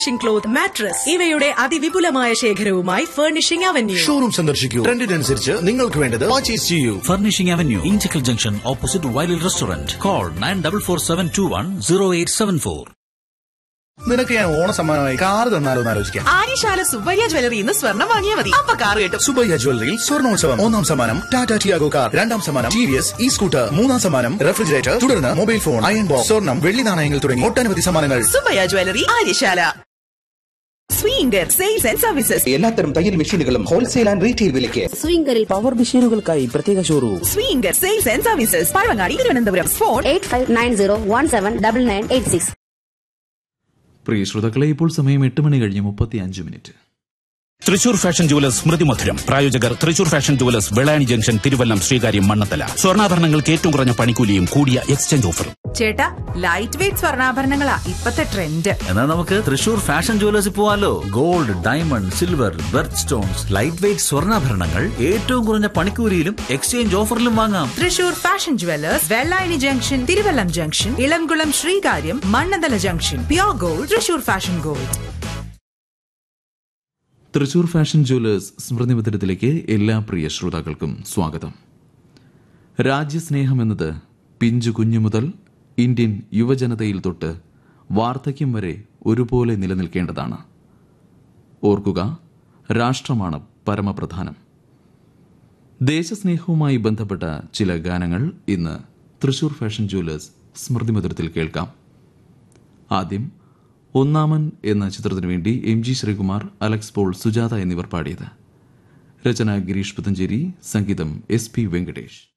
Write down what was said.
Cloth, mattress ഇവയുടെ അതിവിപുലമായ ശേഖരവുമായി furnishing avenue showroom സന്ദർശിക്കൂ. ട്രെൻഡിനനുസരിച്ച് നിങ്ങൾക്ക് വേണ്ടത് പർച്ചേസ് ചെയ്യൂ. Furnishing avenue, Inchakkal junction, opposite വൈലിൽ restaurant. Call 9447210874. നിനക്ക് ഞാൻ ഓണസമ്മാനമായി കാർ തന്നാലോ എന്ന് ആലോചിക്കാം. ആര്യശാല സുബ്ബയ്യ ജ്വല്ലറി ഇന്ന് സ്വർണ്ണം വാങ്ങിയാൽ മതി, അപ്പൊ കാർ കിട്ടും. സുബ്ബയ്യ ജ്വല്ലറിയിൽ സ്വർണ്ണോത്സവം. 1ാം സമ്മാനം ടാറ്റ ടിയാഗോ കാർ, 2ാം സമ്മാനം TVS സ്കൂട്ടർ, 3ാം സമ്മാനം റെഫ്രിജറേറ്റർ, തുടർന്ന് മൊബൈൽ ഫോൺ, അയൺ ബോക്സ്, സ്വർണ്ണം, വെള്ളി നാണയങ്ങൾ തുടങ്ങി ഒട്ടനവധി സമ്മാനങ്ങൾ. Subbaiah jewellery, Aryasala. Swinger sales and services. എല്ലാത്തരം തയ്യൽ മെഷീനുകളും ഹോൾസെയിൽ ആൻഡ് റീറ്റെയിൽ വിലയ്ക്ക്. സ്വിംഗറിൽ പവർ മെഷീനുകൾക്കായി പ്രത്യേക showroom. Swinger sales and services, Pazhavangadi, Thiruvananthapuram. Phone 8590179986. പ്രിയ ശ്രോതാക്കളെ, ഇപ്പോൾ സമയം 8 മണി കഴിഞ്ഞ് 35 മിനിറ്റ്. തൃശൂർ ഫാഷൻ ജുവലേഴ്സ് സ്മൃതി മധുരം. പ്രായോജകർ Thrissur fashion jewellers, Vellayani junction, Thiruvallam, Sreekaryam, Mannathala. സ്വർണ്ണാഭരണങ്ങൾക്ക് ഏറ്റവും കുറഞ്ഞ പണിക്കൂലിയും കൂടിയ എക്സ്ചേഞ്ച് ഓഫറും. ചേട്ടാ, ലൈറ്റ് വെയിറ്റ് സ്വർണ്ണാഭരണങ്ങളാ ഇപ്പത്തെ ട്രെൻഡ്. എന്നാൽ നമുക്ക് തൃശൂർ ഫാഷൻ ജുവലേഴ്സിൽ പോവാലോ. Gold, diamond, silver, berth stones, light weight സ്വർണ്ണാഭരണങ്ങൾ ഏറ്റവും കുറഞ്ഞ പണിക്കൂലിയിലും എക്സ്ചേഞ്ച് ഓഫറിലും വാങ്ങാം. Thrissur fashion jewellers, Vellayani junction, Thiruvallam junction, Elamkulam, Sreekaryam, Mannanthala junction. Pure gold, Thrissur fashion gold. Thrissur fashion jewellers സ്മൃതി മന്ദിരത്തിലേക്ക് എല്ലാ പ്രിയ ശ്രോതാക്കൾക്കും സ്വാഗതം. രാജ്യസ്നേഹം എന്നത് പിഞ്ചു കുഞ്ഞു മുതൽ ഇന്ത്യൻ യുവജനതയിൽ തൊട്ട് വാർദ്ധക്യം വരെ ഒരുപോലെ നിലനിൽക്കേണ്ടതാണ്. ഓർക്കുക, രാഷ്ട്രമാണ് പരമപ്രധാനം. ദേശസ്നേഹവുമായി ബന്ധപ്പെട്ട ചില ഗാനങ്ങൾ ഇന്ന് തൃശൂർ ഫാഷൻ ജുവലേഴ്സ് സ്മൃതി മന്ദിരത്തിൽ കേൾക്കാം. ആദ്യം ഒന്നാമൻ എന്ന ചിത്രത്തിനു വേണ്ടി MG Sreekumar, Alex Paul, Sujatha എന്നിവർ പാടിയത്. രചന ഗിരീഷ് പുത്തഞ്ചേരി, സംഗീതം SP വെങ്കടേഷ്.